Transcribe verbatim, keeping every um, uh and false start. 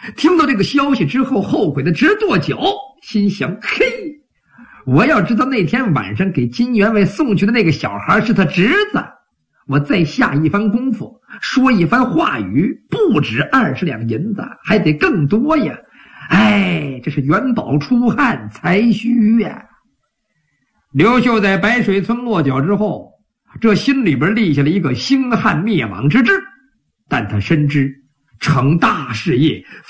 听到这个消息之后，后悔的直跺脚，心想：嘿，我要知道那天晚上给金员外送去的那个小孩是他侄子，我再下一番功夫，说一番话语，不止二十两银子，还得更多呀！哎，这是元宝出汗才虚呀！刘秀在白水村落脚之后，这心里边立下了一个兴汉灭亡之志，但他深知成大事业